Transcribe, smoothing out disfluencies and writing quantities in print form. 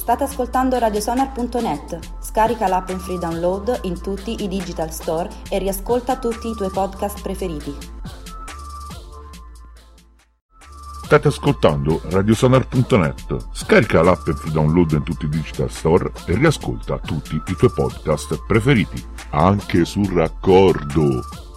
State ascoltando radiosonar.net. Scarica l'app in free download in tutti i digital store e riascolta tutti i tuoi podcast preferiti. State ascoltando radiosonar.net. Scarica l'app in free download in tutti i digital store e riascolta tutti i tuoi podcast preferiti, anche sul raccordo.